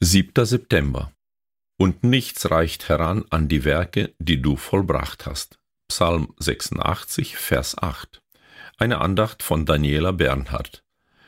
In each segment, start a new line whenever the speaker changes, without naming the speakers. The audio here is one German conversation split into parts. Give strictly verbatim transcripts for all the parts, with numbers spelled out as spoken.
siebter September. Und nichts reicht heran an die Werke, die du vollbracht hast. Psalm sechsundachtzig, Vers acht. Eine Andacht von Daniela Bernhardt.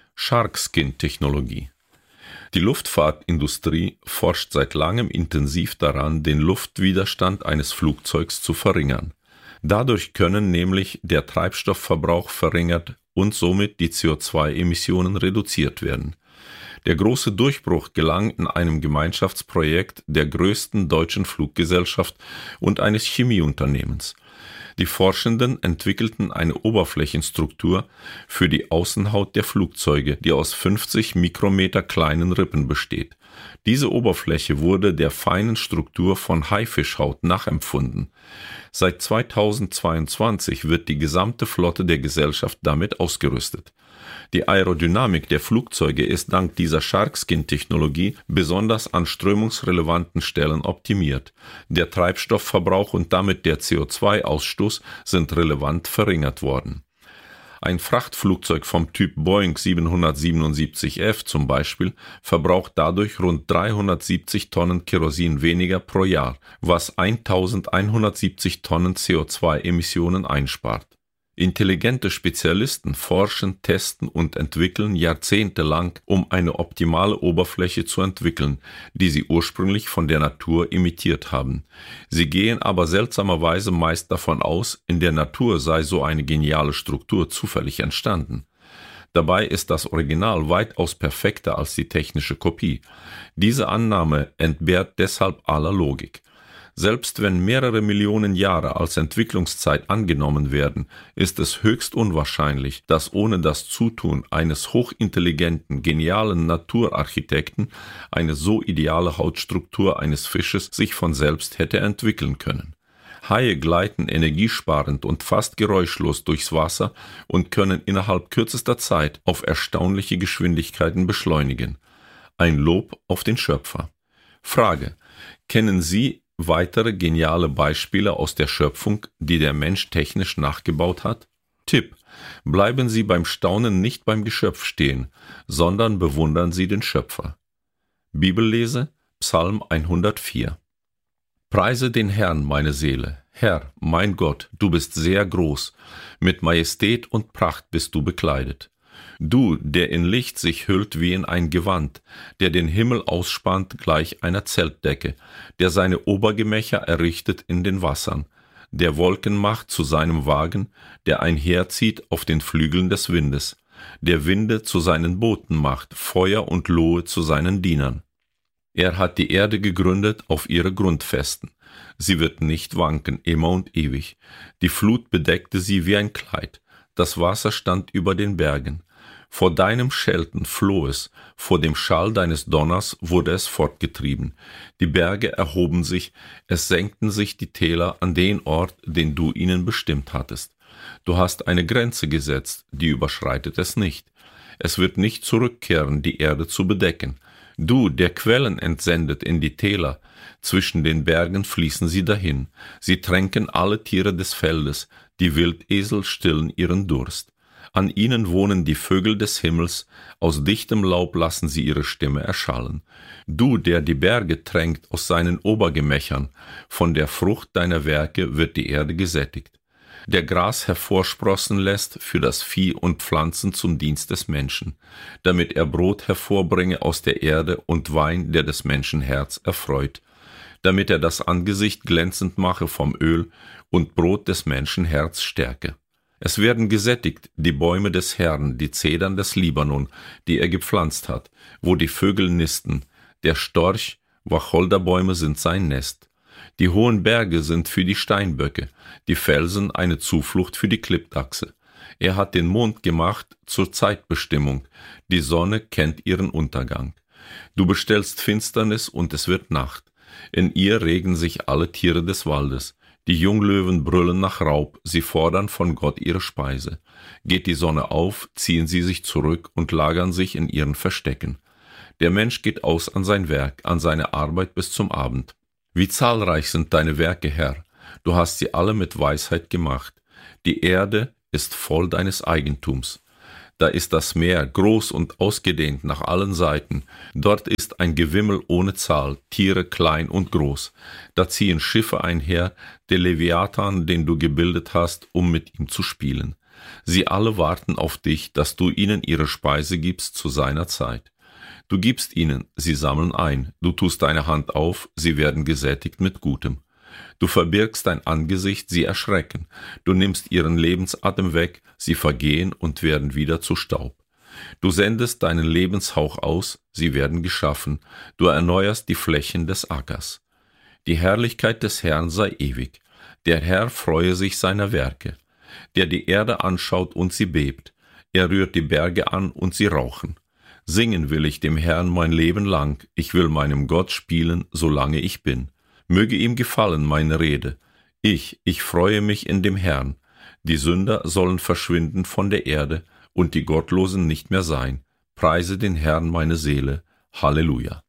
Sharkskin-Technologie. Die Luftfahrtindustrie forscht seit langem intensiv daran, den Luftwiderstand eines Flugzeugs zu verringern. Dadurch können nämlich der Treibstoffverbrauch verringert und somit die C O zwei Emissionen reduziert werden. Der große Durchbruch gelang in einem Gemeinschaftsprojekt der größten deutschen Fluggesellschaft und eines Chemieunternehmens. Die Forschenden entwickelten eine Oberflächenstruktur für die Außenhaut der Flugzeuge, die aus fünfzig Mikrometer kleinen Rippen besteht. Diese Oberfläche wurde der feinen Struktur von Haifischhaut nachempfunden. Seit zweitausendzweiundzwanzig wird die gesamte Flotte der Gesellschaft damit ausgerüstet. Die Aerodynamik der Flugzeuge ist dank dieser Sharkskin-Technologie besonders an strömungsrelevanten Stellen optimiert. Der Treibstoffverbrauch und damit der C O zwei Ausstoß sind relevant verringert worden. Ein Frachtflugzeug vom Typ Boeing siebenhundertsiebenundsiebzig F zum Beispiel verbraucht dadurch rund dreihundertsiebzig Tonnen Kerosin weniger pro Jahr, was eintausendeinhundertsiebzig Tonnen C O zwei Emissionen einspart. Intelligente Spezialisten forschen, testen und entwickeln jahrzehntelang, um eine optimale Oberfläche zu entwickeln, die sie ursprünglich von der Natur imitiert haben. Sie gehen aber seltsamerweise meist davon aus, in der Natur sei so eine geniale Struktur zufällig entstanden. Dabei ist das Original weitaus perfekter als die technische Kopie. Diese Annahme entbehrt deshalb aller Logik. Selbst wenn mehrere Millionen Jahre als Entwicklungszeit angenommen werden, ist es höchst unwahrscheinlich, dass ohne das Zutun eines hochintelligenten, genialen Naturarchitekten eine so ideale Hautstruktur eines Fisches sich von selbst hätte entwickeln können. Haie gleiten energiesparend und fast geräuschlos durchs Wasser und können innerhalb kürzester Zeit auf erstaunliche Geschwindigkeiten beschleunigen. Ein Lob auf den Schöpfer. Frage: Kennen Sie weitere geniale Beispiele aus der Schöpfung, die der Mensch technisch nachgebaut hat? Tipp: Bleiben Sie beim Staunen nicht beim Geschöpf stehen, sondern bewundern Sie den Schöpfer. Bibellese, Psalm hundertvier. Preise den Herrn, meine Seele. Herr, mein Gott, du bist sehr groß. Mit Majestät und Pracht bist du bekleidet. Du, der in Licht sich hüllt wie in ein Gewand, der den Himmel ausspannt gleich einer Zeltdecke, der seine Obergemächer errichtet in den Wassern, der Wolken macht zu seinem Wagen, der einherzieht auf den Flügeln des Windes, der Winde zu seinen Booten macht, Feuer und Lohe zu seinen Dienern. Er hat die Erde gegründet auf ihre Grundfesten. Sie wird nicht wanken, immer und ewig. Die Flut bedeckte sie wie ein Kleid. Das Wasser stand über den Bergen. Vor deinem Schelten floh es, vor dem Schall deines Donners wurde es fortgetrieben. Die Berge erhoben sich, es senkten sich die Täler an den Ort, den du ihnen bestimmt hattest. Du hast eine Grenze gesetzt, die überschreitet es nicht. Es wird nicht zurückkehren, die Erde zu bedecken. Du, der Quellen entsendet in die Täler, zwischen den Bergen fließen sie dahin. Sie tränken alle Tiere des Feldes, die Wildesel stillen ihren Durst. An ihnen wohnen die Vögel des Himmels, aus dichtem Laub lassen sie ihre Stimme erschallen. Du, der die Berge tränkt aus seinen Obergemächern, von der Frucht deiner Werke wird die Erde gesättigt. Der Gras hervorsprossen lässt für das Vieh und Pflanzen zum Dienst des Menschen, damit er Brot hervorbringe aus der Erde und Wein, der des Menschen Herz erfreut, damit er das Angesicht glänzend mache vom Öl und Brot des Menschen Herz stärke. Es werden gesättigt die Bäume des Herrn, die Zedern des Libanon, die er gepflanzt hat, wo die Vögel nisten. Der Storch, Wacholderbäume sind sein Nest. Die hohen Berge sind für die Steinböcke, die Felsen eine Zuflucht für die Klippdachse. Er hat den Mond gemacht zur Zeitbestimmung, die Sonne kennt ihren Untergang. Du bestellst Finsternis und es wird Nacht. In ihr regen sich alle Tiere des Waldes. Die Junglöwen brüllen nach Raub, sie fordern von Gott ihre Speise. Geht die Sonne auf, ziehen sie sich zurück und lagern sich in ihren Verstecken. Der Mensch geht aus an sein Werk, an seine Arbeit bis zum Abend. Wie zahlreich sind deine Werke, Herr! Du hast sie alle mit Weisheit gemacht. Die Erde ist voll deines Eigentums. Da ist das Meer, groß und ausgedehnt nach allen Seiten. Dort ist ist ein Gewimmel ohne Zahl, Tiere klein und groß. Da ziehen Schiffe einher, der Leviathan, den du gebildet hast, um mit ihm zu spielen. Sie alle warten auf dich, dass du ihnen ihre Speise gibst zu seiner Zeit. Du gibst ihnen, sie sammeln ein, du tust deine Hand auf, sie werden gesättigt mit Gutem. Du verbirgst dein Angesicht, sie erschrecken, du nimmst ihren Lebensatem weg, sie vergehen und werden wieder zu Staub. Du sendest deinen Lebenshauch aus, sie werden geschaffen, du erneuerst die Flächen des Ackers. Die Herrlichkeit des Herrn sei ewig, der Herr freue sich seiner Werke, der die Erde anschaut und sie bebt, er rührt die Berge an und sie rauchen. Singen will ich dem Herrn mein Leben lang, ich will meinem Gott spielen, solange ich bin. Möge ihm gefallen meine Rede. Ich, ich freue mich in dem Herrn. Die Sünder sollen verschwinden von der Erde und die Gottlosen nicht mehr sein. Preise den Herrn meine Seele. Halleluja.